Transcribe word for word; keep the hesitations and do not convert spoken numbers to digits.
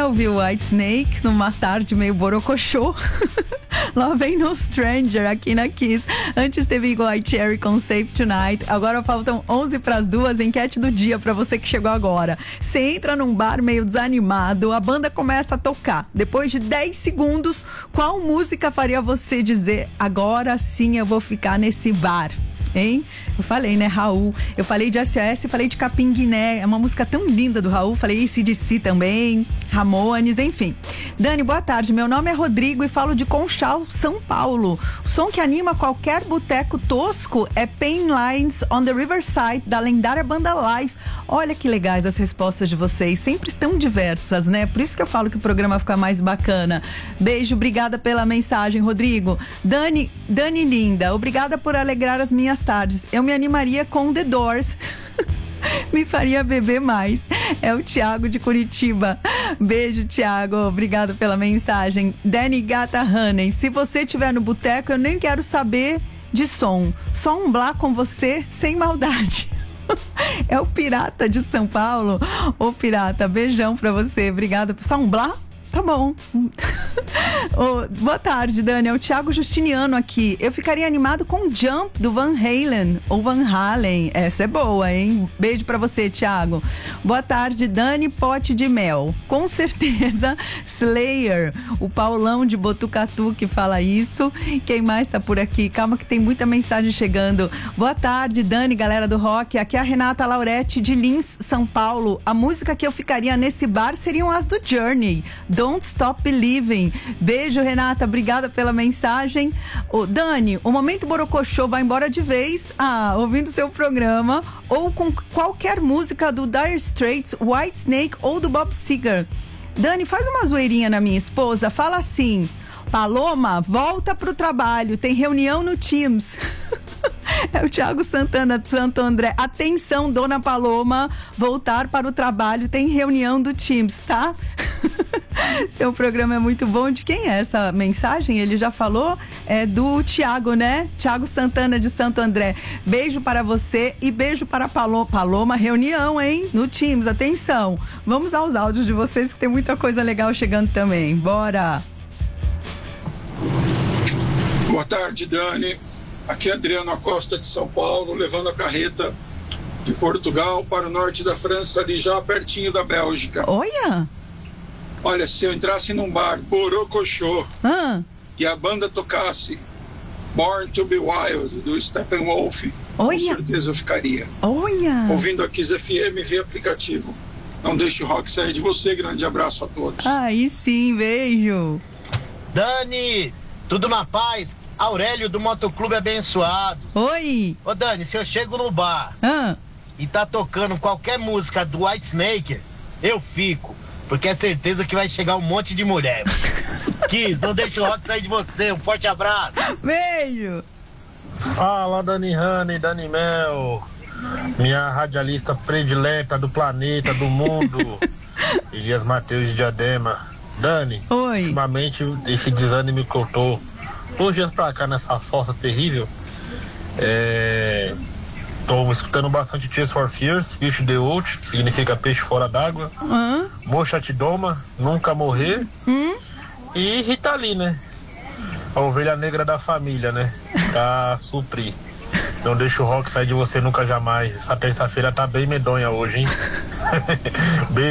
ouviu White Snake numa tarde meio borocochô. Lá vem No Stranger aqui na Kiss. Antes teve White Cherry com Safe Tonight. Agora faltam onze para as duas. Enquete do dia para você que chegou agora. Você entra num bar meio desanimado, a banda começa a tocar. Depois de dez segundos, qual música faria você dizer: agora sim eu vou ficar nesse bar? Hein? Eu falei, né, Raul? Eu falei de S O S, falei de Capim Guiné. É uma música tão linda do Raul. Falei A C D C também, Ramones, enfim. Dani, boa tarde. Meu nome é Rodrigo e falo de Conchal, São Paulo. O som que anima qualquer boteco tosco é Pain Lines on the Riverside, da lendária banda Life. Olha que legais as respostas de vocês. Sempre tão diversas, né? Por isso que eu falo que o programa fica mais bacana. Beijo, obrigada pela mensagem, Rodrigo. Dani, Dani linda, obrigada por alegrar as minhas tardes. Eu me animaria com The Doors. Me faria beber mais. É o Thiago de Curitiba. Beijo, Thiago. Obrigado pela mensagem. Dani Gata Honey. Se você estiver no boteco, eu nem quero saber de som. Só um blá com você, sem maldade. É o Pirata de São Paulo. Ô, Pirata, beijão pra você. Obrigada. Só um blá? Tá bom. Oh, boa tarde, Dani. É o Thiago Justiniano aqui. Eu ficaria animado com Jump do Van Halen ou Van Halen. Essa é boa, hein? Beijo pra você, Thiago. Boa tarde, Dani Pote de Mel. Com certeza, Slayer, o Paulão de Botucatu que fala isso. Quem mais tá por aqui? Calma que tem muita mensagem chegando. Boa tarde, Dani, galera do rock. Aqui é a Renata Laurete de Lins, São Paulo. A música que eu ficaria nesse bar seriam as do Journey. Don't Stop Believing. Beijo, Renata, obrigada pela mensagem. Ô, Dani, o Momento Borocochô vai embora de vez, ah, ouvindo seu programa, ou com qualquer música do Dire Straits, White Snake ou do Bob Seger. Dani, faz uma zoeirinha na minha esposa, fala assim: Paloma, volta pro trabalho, tem reunião no Teams. É o Thiago Santana de Santo André. Atenção, dona Paloma, voltar para o trabalho, tem reunião do Teams, tá? Seu programa é muito bom. De quem é essa mensagem? Ele já falou? É do Thiago, né? Thiago Santana de Santo André. Beijo para você e beijo para a Paloma. Paloma, reunião, hein? No Teams, atenção. Vamos aos áudios de vocês que tem muita coisa legal chegando também. Bora! Boa tarde, Dani. Aqui é Adriano Acosta de São Paulo, levando a carreta de Portugal para o norte da França, ali já pertinho da Bélgica. Olha! Olha, se eu entrasse num bar, Borocochô, ah. e a banda tocasse Born to be Wild, do Steppenwolf, Olha. Com certeza eu ficaria. Olha! Ouvindo a Kiss F M via aplicativo. Não deixe o rock sair de você. Grande abraço a todos. Aí sim, beijo. Dani, tudo na paz? Aurélio do Motoclube Abençoados. Oi. Ô Dani, se eu chego no bar ah. e tá tocando qualquer música do White Snake, eu fico, porque é certeza que vai chegar um monte de mulher. Kiss, não deixa o rock sair de você. Um forte abraço. Beijo. Fala, Dani Honey, Dani Mel, minha radialista predileta do planeta, do mundo. Elias Mateus de Diadema. Dani, Oi. Ultimamente esse desânimo me cortou. Uns dias pra cá, nessa fossa terrível, é... tô escutando bastante Tears for Fears, Fish the Out, que significa peixe fora d'água, uhum. Mochatidoma, Nunca Morrer, uhum. E Rita Lee, né? A ovelha negra da família, né? Pra suprir. Não deixa o rock sair de você nunca jamais. Essa terça-feira tá bem medonha hoje, hein? Beijo.